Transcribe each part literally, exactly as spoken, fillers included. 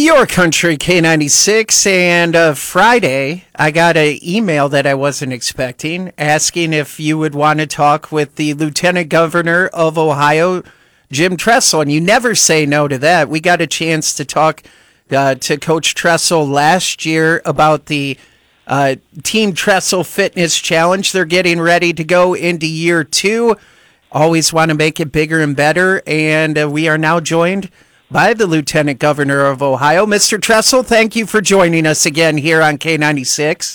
Your Country K ninety-six, and uh, Friday I got an email that I wasn't expecting asking if you would want to talk with the Lieutenant Governor of Ohio, Jim Tressel, and you never say no to that. We got a chance to talk uh, to Coach Tressel last year about the uh, Team Tressel Fitness Challenge. They're getting ready to go into year two. Always want to make it bigger and better, and uh, we are now joined by the Lieutenant Governor of Ohio. Mister Tressel, thank you for joining us again here on K ninety-six.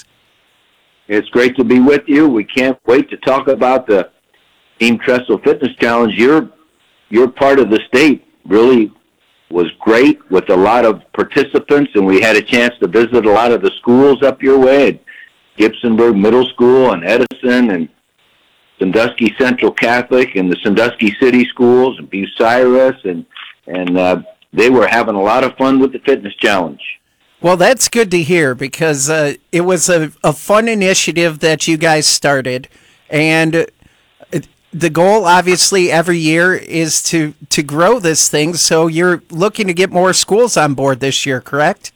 It's great to be with you. We can't wait to talk about the Team Tressel Fitness Challenge. Your, your part of the state really was great with a lot of participants, and we had a chance to visit a lot of the schools up your way at Gibsonburg Middle School and Edison and Sandusky Central Catholic and the Sandusky City Schools and Bucyrus, and and uh, they were having a lot of fun with the fitness challenge. Well, that's good to hear because uh, it was a, a fun initiative that you guys started, and it, the goal, obviously, every year is to, to grow this thing, so you're looking to get more schools on board this year, correct?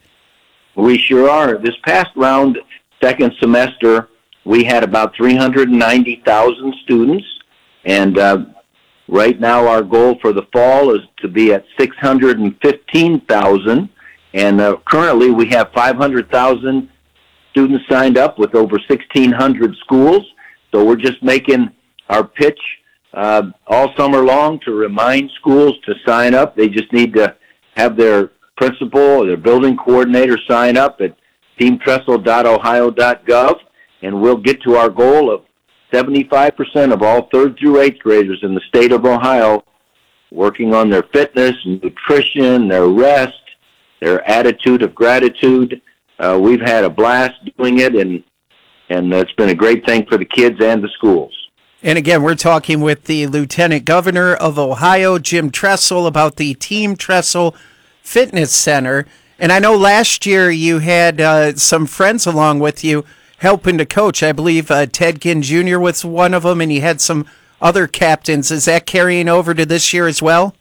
We sure are. This past round, second semester, we had about three hundred ninety thousand students, and uh, right now our goal for the fall is to be at six hundred fifteen thousand, and uh, currently we have five hundred thousand students signed up with over sixteen hundred schools, so we're just making our pitch uh, all summer long to remind schools to sign up. They just need to have their principal or their building coordinator sign up at team tressel dot ohio dot gov, and we'll get to our goal of seventy-five percent of all third through eighth graders in the state of Ohio working on their fitness, nutrition, their rest, their attitude of gratitude. Uh, we've had a blast doing it, and and it's been a great thing for the kids and the schools. And again, we're talking with the Lieutenant Governor of Ohio, Jim Tressel, about the Team Tressel Fitness Center. And I know last year you had uh, some friends along with you helping to coach. I believe uh, Ted Ginn Junior was one of them, and you had some other captains. Is that carrying over to this year as well?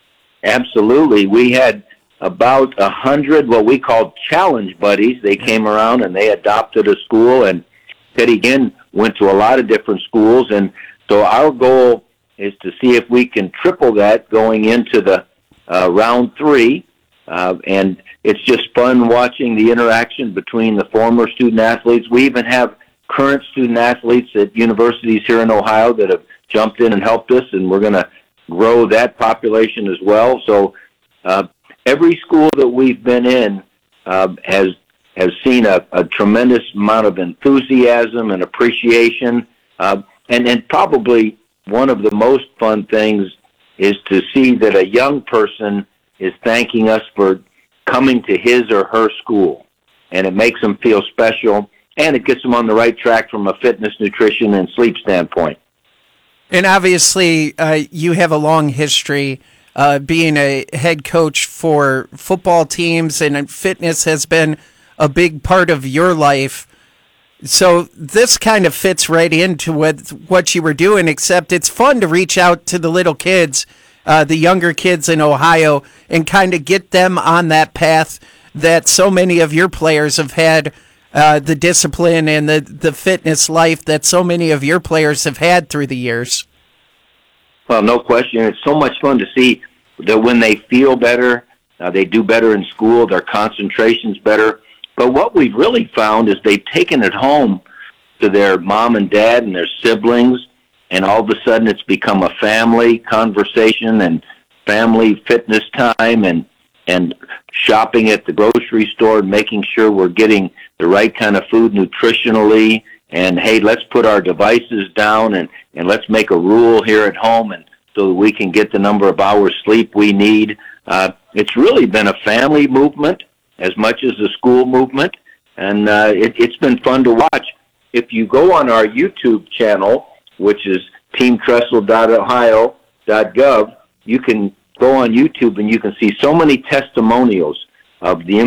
Absolutely. We had about a hundred what we called challenge buddies. They came around and they adopted a school, and Teddy Ginn went to a lot of different schools, and so our goal is to see if we can triple that going into the uh, round three, uh, and it's just fun watching the interaction between the former student athletes. We even have current student athletes at universities here in Ohio that have jumped in and helped us, and we're going to grow that population as well. So uh, every school that we've been in uh, has has seen a, a tremendous amount of enthusiasm and appreciation. Uh, and, and probably one of the most fun things is to see that a young person is thanking us for coming to his or her school, and it makes them feel special, and it gets them on the right track from a fitness, nutrition, and sleep standpoint. And obviously, uh, you have a long history uh, being a head coach for football teams, and fitness has been a big part of your life. So this kind of fits right into what, what you were doing, except it's fun to reach out to the little kids, Uh, the younger kids in Ohio, and kind of get them on that path that so many of your players have had, uh, the discipline and the, the fitness life that so many of your players have had through the years. Well, no question. It's so much fun to see that when they feel better, uh, they do better in school, their concentration's better. But what we've really found is they've taken it home to their mom and dad and their siblings, and all of a sudden it's become a family conversation and family fitness time, and and shopping at the grocery store and making sure we're getting the right kind of food nutritionally, and hey, let's put our devices down and, and let's make a rule here at home, and so that we can get the number of hours sleep we need. Uh, it's really been a family movement as much as a school movement, and uh, it, it's been fun to watch. If you go on our YouTube channel, which is team tressel dot ohio dot gov, you can go on YouTube and you can see so many testimonials of the